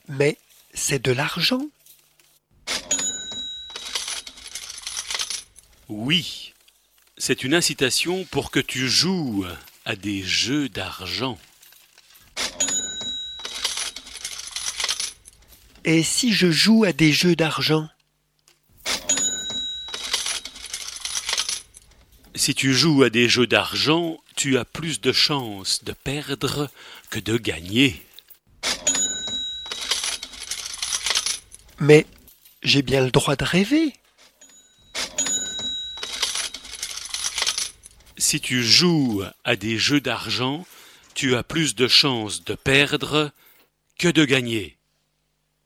Mais c'est de l'argent. Oui, c'est une incitation pour que tu joues à des jeux d'argent. Et si je joue à des jeux d'argent? Si tu joues à des jeux d'argent, tu as plus de chances de perdre que de gagner. Mais j'ai bien le droit de rêver. Si tu joues à des jeux d'argent, tu as plus de chances de perdre que de gagner.